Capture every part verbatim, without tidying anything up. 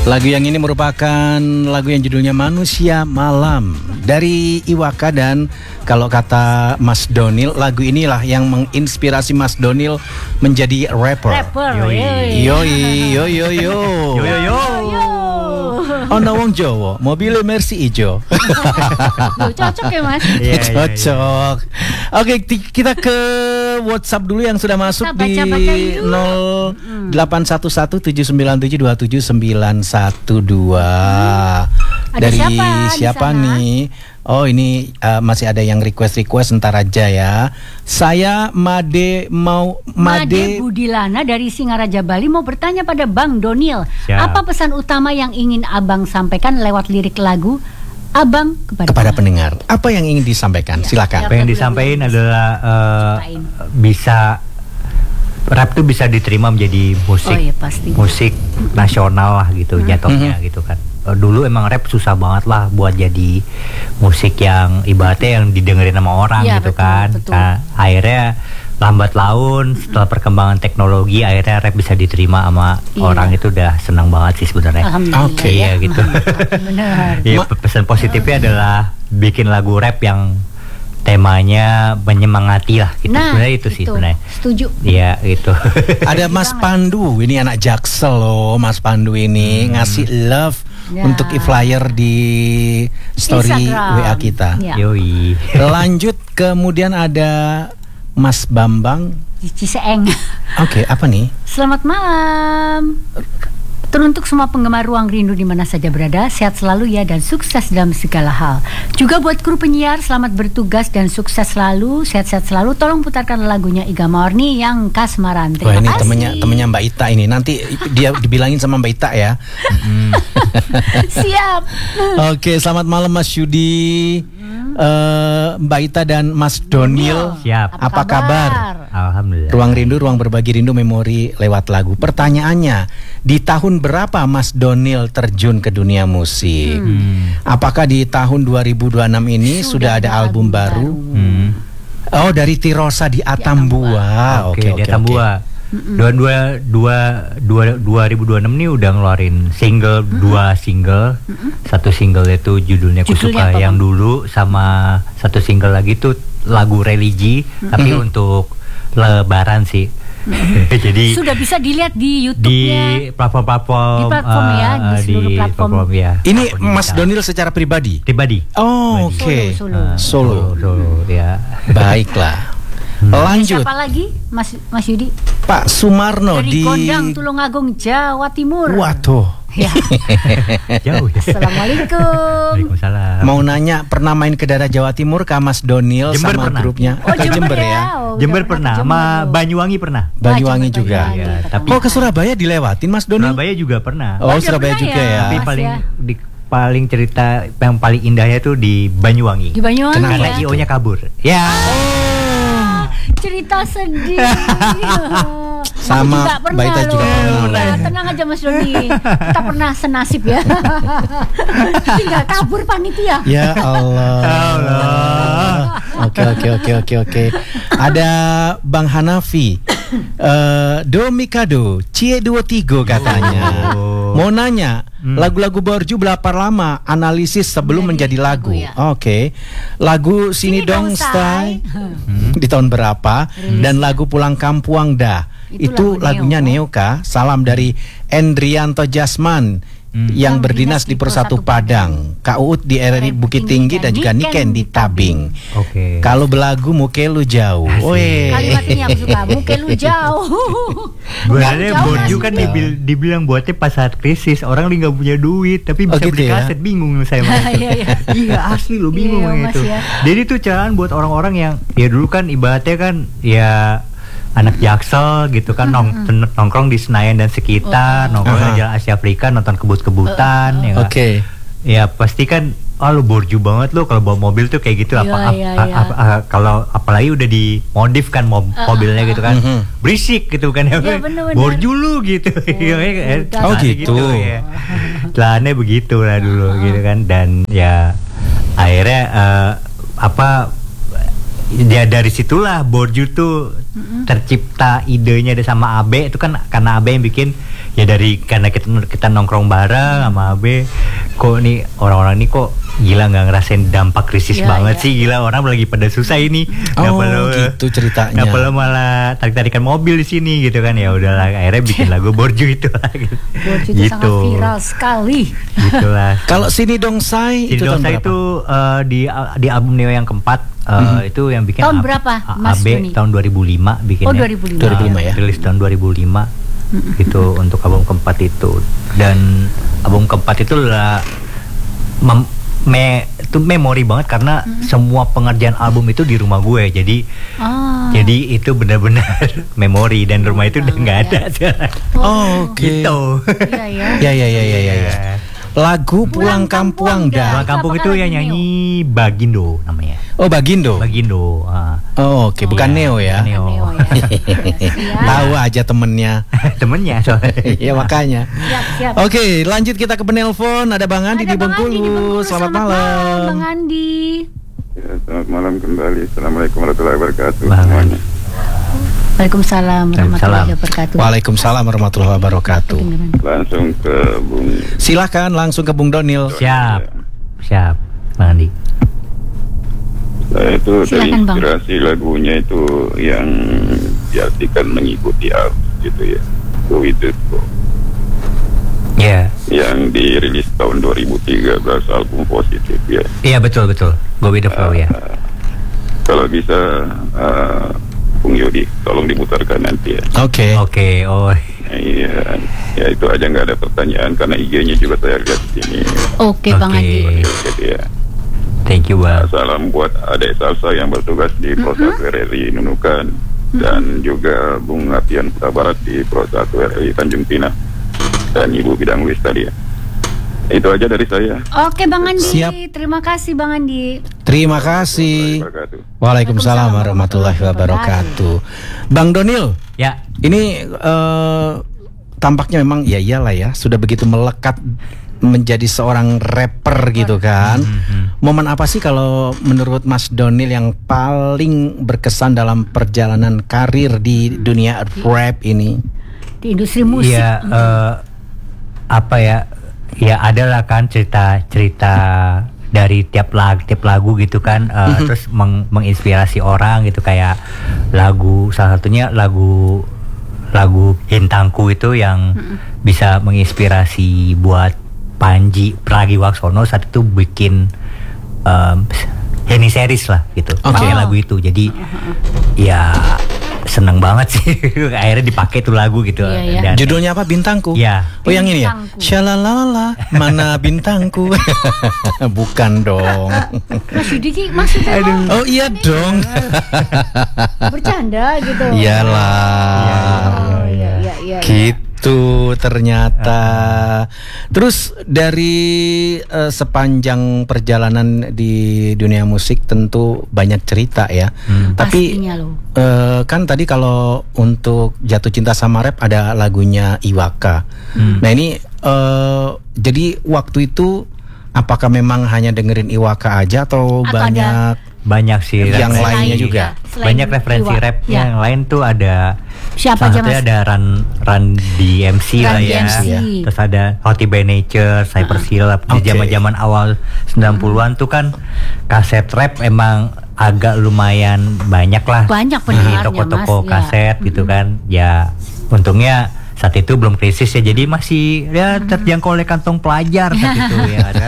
Lagu yang ini merupakan lagu yang judulnya Manusia Malam dari Iwaka, dan kalau kata Mas Donil, lagu inilah yang menginspirasi Mas Donil menjadi rapper. Rapper. Yoi. Yoi, yo yo yo. Yo yo yo. Ono wong Jawa, mobilnya Mercy ijo. Loh, cocok ya Mas? Iya, iya, Cocok. Oke, ti- kita ke WhatsApp dulu yang sudah masuk Kita di baca-bacain dulu. nol delapan satu satu tujuh sembilan tujuh dua tujuh sembilan satu dua. Ada Dari siapa di siapa sana? nih? Oh, ini uh, masih ada yang request-request, ntar aja ya. Saya Made mau Made Made Budilana dari Singaraja Bali mau bertanya pada Bang Donil, Siap. apa pesan utama yang ingin Abang sampaikan lewat lirik lagu Abang kepada, kepada pendengar. Apa yang ingin disampaikan? Ya, Silakan. Apa yang disampaikan adalah uh, Ceritain. bisa rap tuh bisa diterima menjadi musik Oh iya, pasti. musik nasional lah gitu jatuhnya Mhm. gitu kan. Uh, dulu emang rap susah banget lah buat jadi musik yang ibaratnya yang didengerin sama orang Iya, gitu betul, kan. betul. Nah, akhirnya lambat laun setelah perkembangan teknologi akhirnya rap bisa diterima sama Iya. orang, itu udah senang banget sih sebenarnya. Alhamdulillah. Oke, ya. iya gitu. Benar. Iya, Ma- pe- pesan positifnya adalah bikin lagu rap yang temanya menyemangati lah gitu. Nah, Sebenarnya itu sih sebenarnya. Setuju. Iya itu. Ada Mas Pandu, ini anak Jaksel loh, Mas Pandu ini Hmm. ngasih love Ya. untuk e-flyer di story Instagram. W A kita. Ya. Yoi. Lanjut, kemudian ada Mas Bambang. Di Ciseeng. Oke, apa nih? Selamat malam. Teruntuk semua penggemar Ruang Rindu di mana saja berada, sehat selalu ya dan sukses dalam segala hal. Juga buat kru penyiar, selamat bertugas dan sukses selalu, sehat-sehat selalu. Tolong putarkan lagunya Iga Morni yang Kasmaran. Wah, Terima ini kasih. temennya temennya Mbak Ita ini. Nanti dia dibilangin sama Mbak Ita ya. Siap. Oke, selamat malam Mas Yudi, eh, Mbak Ita dan Mas Donil. Siap. Apa kabar? Alhamdulillah. Ruang Rindu, ruang berbagi rindu, memori lewat lagu. Pertanyaannya, di tahun berapa Mas Donil terjun ke dunia musik? Hmm. Apakah di tahun dua ribu dua puluh enam ini sudah, Sudah ada ada album album baru? baru. Hmm. Oh, dari Tirosa di Atambua. Oke, Oke, di oke, Atambua. Dua dua dua dua dua ribu dua puluh enam nih udah ngeluarin single, dua single. Satu single itu judulnya Judulnya Kusuka apa, yang Bang? dulu, sama satu single lagi tuh lagu religi, tapi Mhm. untuk lebaran sih. Jadi Sudah bisa dilihat di di YouTube-nya. platform-platform Di platform ya, di eh, seluruh platform. ya. Ini Platform Mas digital. Donil secara pribadi. pribadi. Oh, Pribadi. oke. Solo, Eh, Solo. solo, ya. Baiklah. Hmm. Lanjut, Siapa lagi, Mas Mas Yudi? Pak Sumarno Dari di Gondang, Tulungagung, Jawa Timur. Waduh. Ya. Jauh ya. Assalamualaikum. Waalaikumsalam. Mau nanya, pernah main ke daerah Jawa Timur kah Mas Donil Jember sama pernah. grupnya? Oh, Ke Jember, ya. Oh, udah Jember ke pernah, Jember sama loh. Banyuwangi pernah. Banyuwangi Wah, juga. Banyuwangi, Iya, ketemu. tapi- Oh, ke Surabaya dilewatin Mas Donil? Surabaya juga pernah. Oh, Oh, udah Surabaya pernah juga ya? ya. Tapi Mas paling ya. di paling cerita yang paling indahnya tuh di Banyuwangi. Di Banyuwangi Kenapa Karena ya. I O-nya kabur. Ya. Cerita sedih. Sama Aku juga pernah Mbak Ita juga loh. pernah. Ya, tenang aja Mas Doni. Kita pernah senasib ya. Tinggal kabur panitia. Ya Allah. Allah. Oke oke oke oke oke. Ada Bang Hanafi. Eh, Do Mikado, Cie dua tiga katanya. Oh. Mau nanya, lagu-lagu Borju berapa lama analisis sebelum menjadi Menjadi lagu? lagu, ya. Oke. Lagu Sini, Sini Dong Dong Stay Hmm. di tahun berapa? Dan lagu Pulang Kampuang Dah. Itu, Itu lagu lagunya Neo. Neo kah? Salam dari Endrianto Jasman. Hmm. Yang Yang berdinas berdinas di di Persatu Persatu Padang, Kak Uut di R R I Bukit Tinggi dan juga Niken di Tabing. Oke. Kalau belagu muke lu jauh. Asik. Weh. Kalimatnya aku suka. Mungkin lu jauh. Sebenarnya Jauh Borju lah kan sih. dibil- dibilang buatnya pas saat krisis, orang lagi nggak punya duit tapi Oh, bisa gitu beli ya? kaset, bingung saya Mas. Iya, iya. Iya asli lo bingung Iya, Mas, itu. ya. Jadi tuh carahan buat orang-orang yang ya dulu kan ibaratnya kan ya anak Jaksel gitu kan nong- nongkrong di Senayan dan sekitar, nongkrong Aha. di Jalan Asia Afrika, nonton kebut-kebutan, ya nggak? Oke. Ya pasti kan, ah lu borju banget lo kalau bawa mobil tuh kayak gitu. Iya, apa ap- iya, a- iya. a- a- kalau apalagi udah dimodif kan mob- mobilnya gitu kan, Mhm. berisik gitu kan ya, Iya, bener-bener. borju lu gitu. Iya, udah. Oh, Nah, gitu. ya. Celananya begitu lah dulu gitu kan, dan ya akhirnya eh, apa ya dari situlah Borju tuh tercipta idenya ada sama Abe, itu kan karena Abe yang bikin ya dari karena kita kita nongkrong bareng sama Abe, kok nih orang-orang ini kok gila nggak ngerasain dampak krisis Ya, banget ya. sih, gila orang lagi pada susah ini. Nggak Oh, perlu gitu ceritanya. nggak perlu malah tarik-tarikan mobil di sini gitu kan, ya udahlah akhirnya bikin lagu Borju itu lah gitu. Borju itu sangat viral sekali. Gitulah. Kalau Sini Dongsai Sini itu tahun Dongsai berapa? itu uh, di di album Neo yang keempat, uh, Mhm. itu yang bikin Tahun A- berapa, A- Mas A B Doni? tahun dua ribu lima bikinnya. Oh, dua ribu lima. dua ribu lima ya. Rilis tahun dua ribu lima itu untuk album keempat itu. Dan album keempat itu lah mem- me itu memori banget karena semua pengerjaan album itu di rumah gue. Jadi Ah. jadi itu benar-benar memori, dan rumah itu udah nggak ada sekarang. Oh, oke. Gitu. Iya ya. Ya ya ya ya ya. ya. Lagu Pulang Kampung dah. Pulang Kampung itu yang nyanyi Bagindo namanya. Oh, Bagindo. Bagindo. ah. Oh, oke, bukan Neo ya. Neo. Neo ya. Siap. Tahu aja temennya. Temennya soalnya. Iya makanya. Siap, siap. Oke, lanjut kita ke penelpon. Ada Bang Andi Ada di Bang Andi di Bengkulu. Bengkulu. Selamat malam. Bang Andi. Ya, selamat malam kembali. Assalamualaikum warahmatullahi wabarakatuh Bang. semuanya. Waalaikumsalam warahmatullahi wabarakatuh. Waalaikumsalam warahmatullahi wabarakatuh. Kedengeran. Langsung ke Bung. Silahkan langsung ke Bung Donil. Siap. Siap. Bang Andi. Saya itu Silakan, Bang. terinspirasi lagunya itu yang diartikan mengikuti arus gitu ya. Go with the flow. Ya. Yang dirilis tahun dua ribu tiga belas, album Positif ya. Iya betul betul. Go with the flow ya. Kalau bisa uh, Bung Yodi tolong diputarkan nanti ya. Oke. Oke. Oh. Iya, ya itu aja, nggak ada pertanyaan karena I G-nya juga saya lihat di sini. Oke, Bang Oke. Andi. Jadi ya. Thank you Bang. Salam buat adik salsa yang bertugas di Pro satu R R I Nunukan, dan juga Bung Apian Putra Barat di Pro satu R R I Tanjung Pinang, dan Ibu Bidang Luis tadi ya. Itu aja dari saya. Oke, Bang Andi. Siap. Terima kasih, Bang Andi. Terima kasih. Wabarakatuh. Waalaikumsalam warahmatullahi wabarakatuh. Bang Donil, Ya. ini eh, tampaknya memang ya iyalah ya, sudah begitu melekat menjadi seorang rapper gitu kan. Mhm. Momen apa sih kalau menurut Mas Donil yang paling berkesan dalam perjalanan karir di dunia rap ini? Di industri musik. Iya. eh, apa ya? Ya adalah kan cerita-cerita dari tiap lagu, tiap lagu gitu kan, eh, terus meng- menginspirasi orang gitu, kayak lagu salah satunya lagu lagu Hintangku itu yang bisa menginspirasi buat Panji Pragiwaksono saat itu bikin um, Henny series lah gitu, Oke. pakai lagu itu. Jadi ya seneng banget sih akhirnya dipakai tuh lagu gitu. Iya, iya. Dan Judulnya apa? Bintangku. Iya. Oh yang ini ya. Bintangku. Shalalala, mana bintangku? Bukan dong. Mas Yudi maksudnya apa? Oh iya dong. Bercanda gitu. Iyalah. Oh, iya, iya, iya. Gitu ternyata. Terus dari eh, sepanjang perjalanan di dunia musik tentu banyak cerita ya. Hmm. Tapi Pastinya loh. eh, kan tadi kalau untuk Jatuh Cinta Sama Rap ada lagunya Iwaka. Hmm. Nah ini eh, jadi waktu itu apakah memang hanya dengerin Iwaka aja atau, Atau banyak banyak sih Yang referensi. lainnya juga? Selain Banyak referensi Iwa. rap Ya. yang lain tuh ada. Siapa salah aja, satunya Mas? ada Run Run D M C Run lah D ya. M C. Terus ada Hotty by Nature, Cypress Hill. Di Oke. zaman-zaman awal sembilan puluhan tuh kan kaset rap emang agak lumayan banyak lah. Banyak di pendengarnya, toko-toko Mas, ya. kaset gitu kan. Ya untungnya saat itu belum krisis ya, jadi masih ya terjangkau oleh kantong pelajar saat itu ya ada.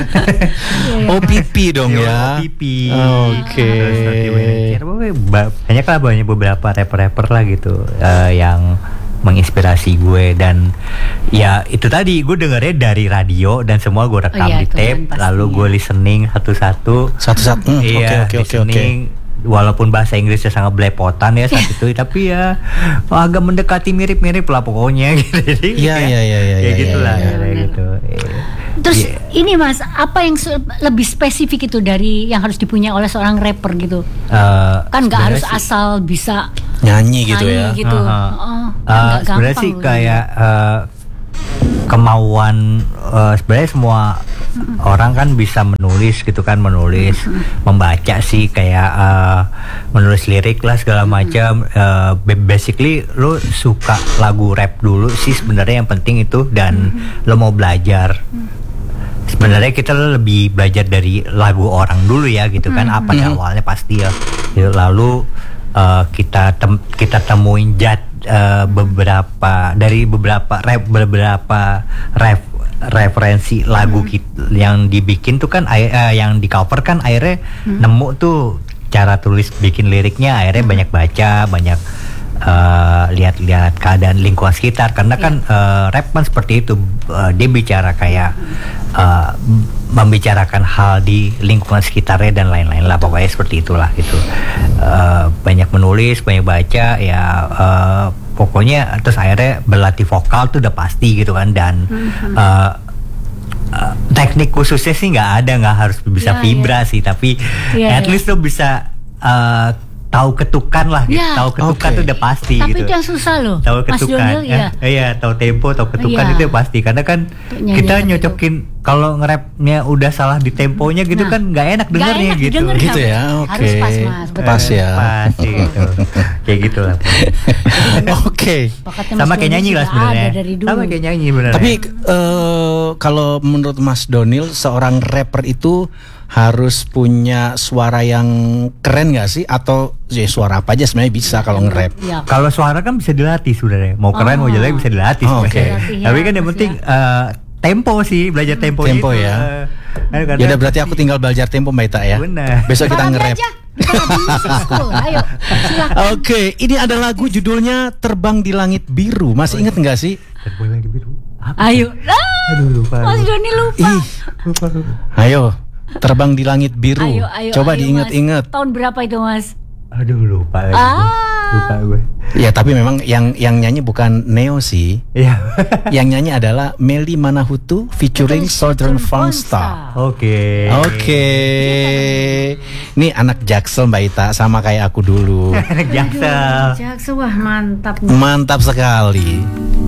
O P P dong ya. O P P. Oke. Terus Hotty by Nature. Pokoknya ba- banyak lah, banyak beberapa rapper-rapper lah gitu eh, yang menginspirasi gue. Dan ya itu tadi gue dengernya dari radio dan semua gue rekam Oh iya, di itu tape, kan lalu pastinya. gue listening satu-satu. Satu-satu. Hmm, Iya, oke, oke, oke, oke. listening. Walaupun bahasa Inggrisnya sangat belepotan ya saat itu, tapi ya agak mendekati mirip-mirip lah pokoknya gitu. Jadi Iya, ya, iya, iya, iya, ya iya, gitulah iya, ya, iya. gitu. Iya. Terus Iya. ini Mas, apa yang se- lebih spesifik itu dari yang harus dipunya oleh seorang rapper gitu? Eh, Kan nggak harus sebenarnya sih- asal bisa Nyanyi gitu nyanyi ya. gitu. Aha. Oh, kan Uh, nggak sebenarnya gampang sih loh. kayak uh, kemauan uh, sebenarnya semua orang kan bisa menulis gitu kan, menulis, membaca sih kayak uh, menulis lirik lah segala macam. Uh, basically lu suka lagu rap dulu sih sebenarnya yang penting itu, dan lo mau belajar. Sebenarnya kita lebih belajar dari lagu orang dulu ya gitu kan, apa ya awalnya pasti ya. Lalu uh, kita tem kita temuin jad uh, beberapa dari beberapa rap beberapa rap referensi lagu kita yang dibikin tuh kan, uh, yang di cover kan akhirnya nemu tuh cara tulis bikin liriknya, akhirnya banyak baca, banyak uh, lihat-lihat keadaan lingkungan sekitar, karena kan uh, rap kan seperti itu, uh, dia bicara kayak uh, membicarakan hal di lingkungan sekitarnya dan lain-lain lah, pokoknya seperti itulah gitu. Uh, banyak menulis, banyak baca ya, uh, pokoknya terus akhirnya berlatih vokal tuh udah pasti gitu kan, dan uh, uh, teknik khususnya sih nggak ada, nggak harus bisa Ya, vibra ya. sih, tapi Ya, at ya. least lo bisa uh, tahu ketukan lah gitu. Ya. Tahu ketukan Oke. tuh udah pasti Tapi gitu. itu yang susah loh, Tahu Mas ketukan. Donil, ya. Eh, iya, tahu tempo, tahu ketukan Iya. itu pasti, karena kan Nyanyi kita ketukan. nyocokin kalau nge-rapnya udah salah di temponya gitu Nah, kan nggak enak nggak dengernya enak gitu. didengar. Gitu ya, Harus oke. pas, Mas, betul. Pas ya. Pas sih gitu. Kayak gitu lah. Oke. Bakatnya Sama Mas kayak Donil nyanyi lah sudah sebenarnya. ada dari dulu. Sama kayak nyanyi benar. Tapi eh, kalau menurut Mas Donil, seorang rapper itu harus punya suara yang keren nggak sih? Atau ya suara apa aja sebenarnya bisa kalau nge-rap? Ya. kalau suara kan bisa dilatih sebenarnya. Mau keren Oh. mau jelek bisa dilatih Oh, sebenarnya. oke. Dilatih ya, Tapi kan yang Mas penting ya. eh, tempo sih, belajar tempo Tempo itu. ya. Eh, kan kadang- Ya udah, berarti aku tinggal belajar tempo Mbak Ita ya. Benar. Besok kita Barangnya nge-rap. aja. Kita lagi music school. Ayo, silakan. Oke, ini ada lagu judulnya Terbang di Langit Biru. Masih inget nggak sih? Terbang lagi biru. Apa? Ayo. Ah, Aduh lupa. Mas Doni lupa. Ih, Lupa, lupa. ayo. Terbang di Langit Biru. Ayo, ayo. Coba ayo, diinget-inget. Mas. Tahun berapa itu, Mas? Aduh lupa lagi. Ah. Lupa gue. Ya, tapi memang yang yang nyanyi bukan Neo sih. Iya. Yang nyanyi adalah Melly Manahutu featuring Southern Fun Star. Oke. Oke. Ini anak Jaksel Mbak Ita, sama kayak aku dulu. Anak Jaksel. Jaksel, wah mantap nih. Mantap sekali.